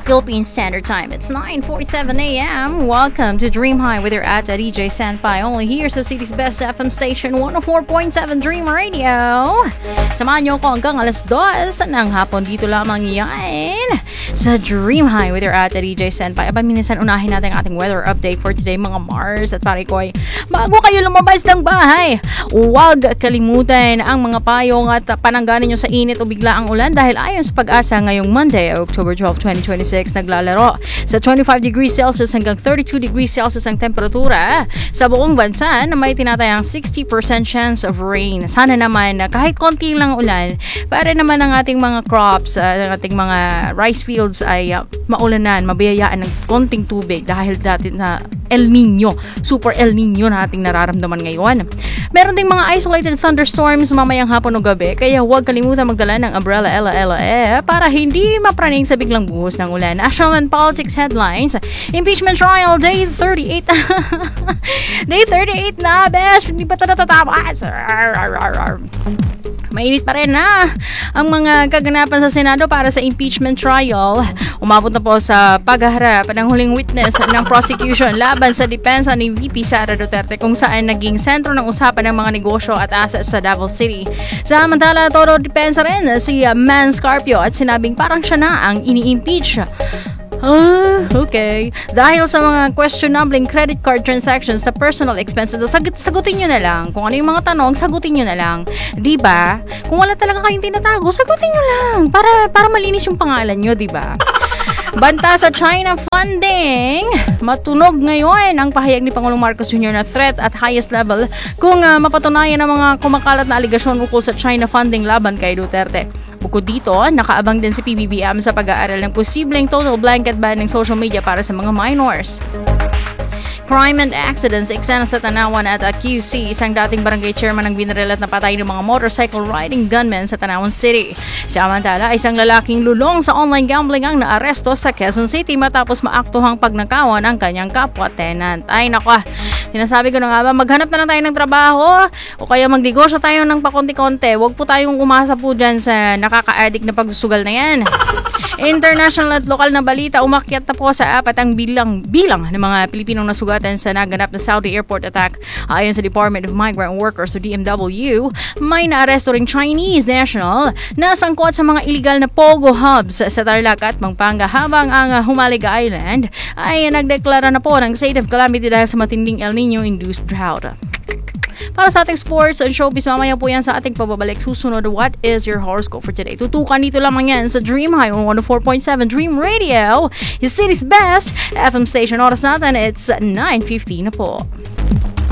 Philippine Standard Time. It's 9:47 a.m. Welcome to Dream High with your Ata DJ Senpai. Only here sa City's Best FM Station, 104.7 Dream Radio. Samahan niyo ko hanggang alas 2 ng hapon. Dito lamang yan sa Dream High with your Ata DJ Senpai. Aba, minsan unahin natin ang ating weather update for today, mga Mars at pare ko'y bago kayo lumabas ng bahay, huwag kalimutan ang mga payong at panangganan nyo sa init o bigla ang ulan dahil ayon sa Pag-asa ngayong Monday, October 12, 2026, naglalaro sa 25 degrees Celsius hanggang 32 degrees Celsius ang temperatura sa buong bansa na may tinatayang 60% chance of rain. Sana naman kahit konti lang ulan para naman ang ating mga crops, ang ating mga rice fields ay maulanan, mabiyayaan ng konting tubig dahil dati na El Nino, Super El Nino na ating nararamdaman ngayon. Meron ding mga isolated thunderstorms mamayang hapon o gabi, kaya huwag kalimutan magdala ng umbrella para hindi mapraning sa biglang buhos ng ulan. National and politics headlines: impeachment trial, day 38. Day 38 na, besh! Hindi pa ito natatapos. Mainit pa rin na ang mga kaganapan sa Senado para sa impeachment trial. Umabot na po sa paghaharap ng huling witness ng prosecution laban sa depensa ni VP Sara Duterte, kung saan naging sentro ng usapan ng mga negosyo at assets sa Davao City. Samantala, todo depensa rin si Man Scarpio at sinabing parang siya na ang ini-impeach. Okay. Dahil sa mga questionable credit card transactions na personal expenses, sagutin nyo na lang. Kung ano yung mga tanong, sagutin nyo na lang. Diba? Kung wala talaga kayong tinatago, sagutin nyo lang. Para malinis yung pangalan nyo, diba? Banta sa China funding. Matunog ngayon ang pahayag ni Pangulong Marcos Jr. na threat at highest level kung mapatunayan ang mga kumakalat na aligasyon ukol sa China funding laban kay Duterte. Bukod dito, nakaabang din si PBBM sa pag-aaral ng posibleng total blanket ban ng social media para sa mga minors. Crime and accidents, eksena sa Tanawan at QC, isang dating barangay chairman ang binaril at napatay ng mga motorcycle riding gunmen sa Tanawan City. Samantala, isang lalaking lulong sa online gambling ang naaresto sa Quezon City matapos maaktuhang pagnakawan ang kanyang kapwa-tenant. Ay nako, sinasabi ko na nga ba, maghanap na lang tayo ng trabaho o kaya magnegosyo tayo ng pakonti-konti. Huwag po tayong umasa po dyan sa nakaka-addict na pagsusugal na yan. International at lokal na balita, umakyat na po sa 4 ang bilang ng mga Pilipinong nasugatan sa naganap na Saudi airport attack. Ayon sa Department of Migrant Workers o DMW, may naaresto ring Chinese national na sangkot sa mga illegal na pogo hubs sa Tarlac at Pampanga, habang ang Humaliga Island ay nagdeklara na po ng state of calamity dahil sa matinding El Nino-induced drought. Para sa ating sports and showbiz, mamaya po yan sa ating pababalik. Susunod, what is your horoscope for today? Tutukan dito lamang yan sa Dream High 104.7 Dream Radio, your city's best FM station. Oras natin, it's 9:50 na po.